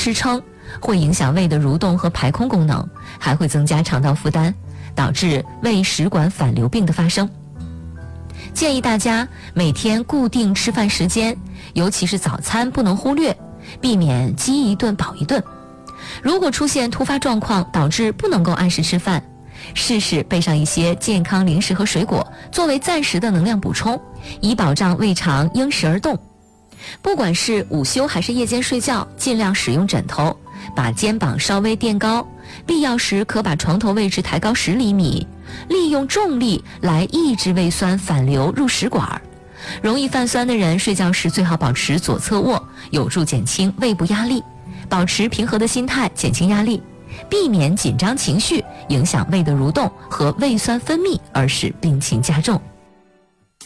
吃撑，会影响胃的蠕动和排空功能，还会增加肠道负担，导致胃食管反流病的发生。建议大家每天固定吃饭时间，尤其是早餐不能忽略，避免饥一顿饱一顿。如果出现突发状况导致不能够按时吃饭，试试备上一些健康零食和水果作为暂时的能量补充，以保障胃肠因时而动。不管是午休还是夜间睡觉，尽量使用枕头，把肩膀稍微垫高，必要时可把床头位置抬高10厘米，利用重力来抑制胃酸反流入食管。容易泛酸的人睡觉时最好保持左侧卧，有助减轻胃部压力，保持平和的心态，减轻压力，避免紧张情绪影响胃的蠕动和胃酸分泌，而使病情加重。